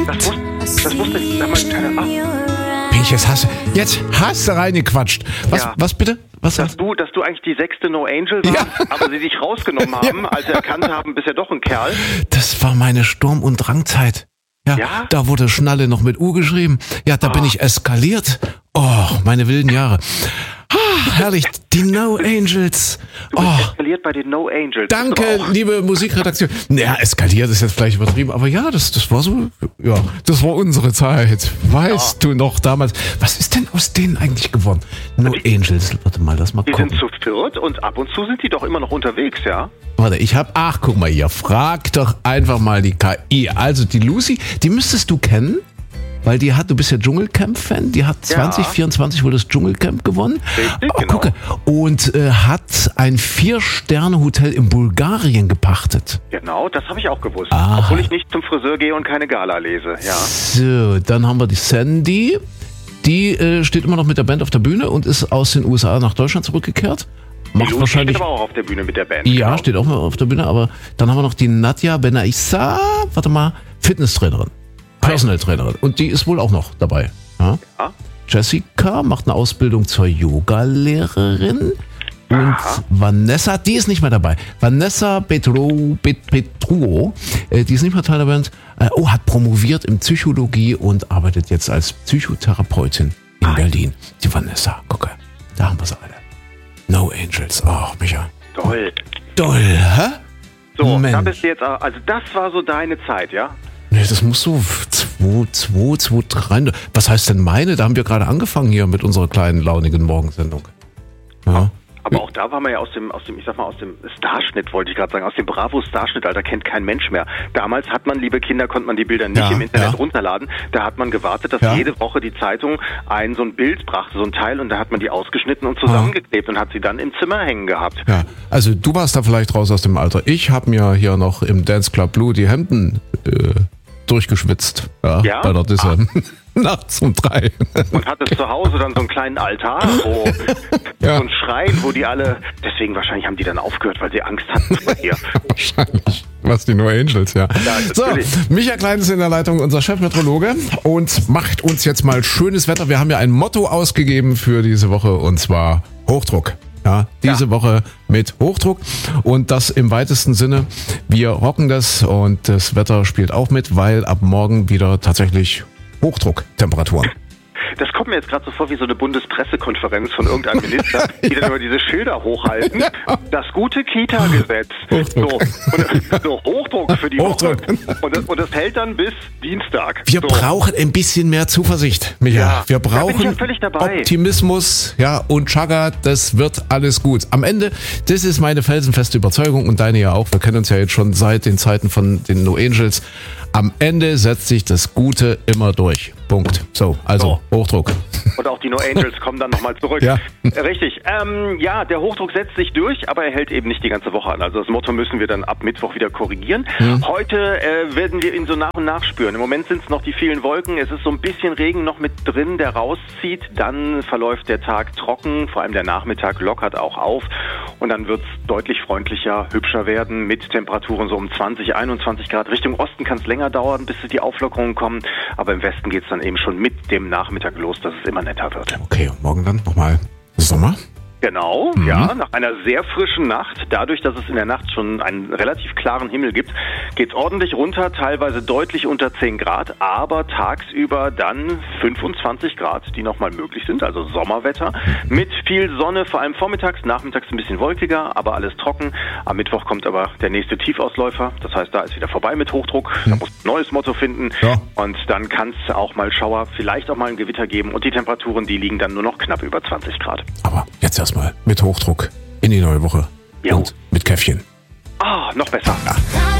Das musste ich damals keiner. Pink, jetzt hast du reingequatscht. Was bitte? Was dass du eigentlich die 6. No Angel warst, aber sie dich rausgenommen haben, als sie erkannt haben, bist ja doch ein Kerl. Das war meine Sturm- und Drangzeit. Ja, da wurde Schnalle noch mit U geschrieben. Ja, da bin ich eskaliert. Oh, meine wilden Jahre. Herrlich, die No Angels. Du bist eskaliert bei den No Angels. Danke, liebe Musikredaktion. Naja, eskaliert ist jetzt vielleicht übertrieben, aber ja, das war so, das war unsere Zeit. Weißt du noch damals, was ist denn aus denen eigentlich geworden? No Angels, warte mal, lass mal gucken. Die sind zu viert und ab und zu sind die doch immer noch unterwegs, ja? Warte, guck mal hier, frag doch einfach mal die KI. Also die Lucy, die müsstest du kennen. Weil du bist ja Dschungelcamp-Fan, die hat 2024 wohl das Dschungelcamp gewonnen. Richtig, genau. Gucke. Und hat ein 4-Sterne-Hotel in Bulgarien gepachtet. Genau, das habe ich auch gewusst. Obwohl ich nicht zum Friseur gehe und keine Gala lese. Ja. So, dann haben wir die Sandy. Die steht immer noch mit der Band auf der Bühne und ist aus den USA nach Deutschland zurückgekehrt. Macht wahrscheinlich steht aber auch auf der Bühne mit der Band. Ja, steht auch mal auf der Bühne. Aber dann haben wir noch die Nadja Benaissa, Fitnesstrainerin. Personal Trainerin. Und die ist wohl auch noch dabei. Ja? Jessica macht eine Ausbildung zur Yoga-Lehrerin. Und Vanessa, die ist nicht mehr dabei. Vanessa Petruo, die ist nicht mehr Teil der Band, hat promoviert in Psychologie und arbeitet jetzt als Psychotherapeutin in Berlin. Die Vanessa, gucke, da haben wir sie alle. No Angels. Oh, Micha. Doll, hä? So, Moment. Da bist du jetzt, also das war so deine Zeit, ja? Nee, das muss so 2, 3. Was heißt denn meine? Da haben wir gerade angefangen hier mit unserer kleinen, launigen Morgensendung. Ja. Aber auch da war man ja aus dem Starschnitt, wollte ich gerade sagen, aus dem Bravo-Starschnitt, Alter, kennt kein Mensch mehr. Damals hat man, liebe Kinder, konnte man die Bilder nicht im Internet runterladen. Da hat man gewartet, dass jede Woche die Zeitung so ein Bild brachte, so ein Teil, und da hat man die ausgeschnitten und zusammengeklebt und hat sie dann im Zimmer hängen gehabt. Ja, also du warst da vielleicht raus aus dem Alter. Ich habe mir hier noch im Dance Club Blue die Hemden durchgeschwitzt, bei der Disse. Nachts um 3. Und hattest zu Hause dann so einen kleinen Altar, wo so ein Schrein, wo die alle, deswegen wahrscheinlich haben die dann aufgehört, weil sie Angst hatten vor dir. Wahrscheinlich. Was die No Angels, so, Micha Klein ist in der Leitung, unser Chefmeteorologe, und macht uns jetzt mal schönes Wetter. Wir haben ja ein Motto ausgegeben für diese Woche, und zwar Hochdruck. Diese Woche mit Hochdruck, und das im weitesten Sinne. Wir rocken das, und das Wetter spielt auch mit, weil ab morgen wieder tatsächlich Hochdrucktemperaturen. Das kommt mir jetzt gerade so vor wie so eine Bundespressekonferenz von irgendeinem Minister, die dann immer diese Schilder hochhalten. Das gute Kita-Gesetz. Hochdruck für die Woche. Und das hält dann bis Dienstag. Wir brauchen ein bisschen mehr Zuversicht, Micha. Wir brauchen Optimismus, und Chaga, das wird alles gut. Am Ende, das ist meine felsenfeste Überzeugung, und deine ja auch. Wir kennen uns ja jetzt schon seit den Zeiten von den No Angels. Am Ende setzt sich das Gute immer durch. Punkt. So, also Hochdruck. Und auch die No Angels kommen dann nochmal zurück. Ja. Richtig. Der Hochdruck setzt sich durch, aber er hält eben nicht die ganze Woche an. Also das Motto müssen wir dann ab Mittwoch wieder korrigieren. Heute werden wir ihn so nach und nach spüren. Im Moment sind es noch die vielen Wolken. Es ist so ein bisschen Regen noch mit drin, der rauszieht. Dann verläuft der Tag trocken. Vor allem der Nachmittag lockert auch auf. Und dann wird es deutlich freundlicher, hübscher werden mit Temperaturen so um 20, 21 Grad. Richtung Osten kann es länger dauern, bis die Auflockerungen kommen. Aber im Westen geht es dann eben schon mit dem Nachmittag los, dass es immer netter wird. Okay, und morgen dann nochmal Sommer? Genau, nach einer sehr frischen Nacht. Dadurch, dass es in der Nacht schon einen relativ klaren Himmel gibt, geht es ordentlich runter, teilweise deutlich unter 10 Grad, aber tagsüber dann 25 Grad, die nochmal möglich sind, also Sommerwetter, mit viel Sonne, vor allem vormittags, nachmittags ein bisschen wolkiger, aber alles trocken. Am Mittwoch kommt aber der nächste Tiefausläufer, das heißt, da ist wieder vorbei mit Hochdruck, da muss ein neues Motto finden, und dann kann es auch mal Schauer, vielleicht auch mal ein Gewitter geben, und die Temperaturen, die liegen dann nur noch knapp über 20 Grad. Aber jetzt erstmal mit Hochdruck in die neue Woche und mit Käffchen. Noch besser. Ja.